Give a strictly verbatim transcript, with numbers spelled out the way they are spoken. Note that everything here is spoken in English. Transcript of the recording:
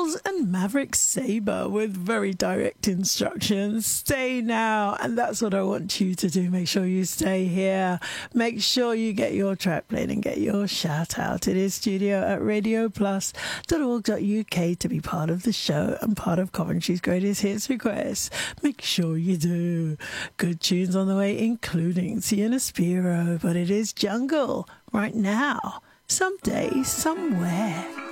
Jungles and Maverick Sabre with very direct instructions. Stay now, and that's what I want you to do. Make sure you stay here. Make sure you get your track played and get your shout out. It is studio at radio plus dot org dot U K to be part of the show and part of Coventry's Greatest Hits Requests. Make sure you do. Good tunes on the way, including Sienna Spiro, but it is Jungle right now. Someday, somewhere.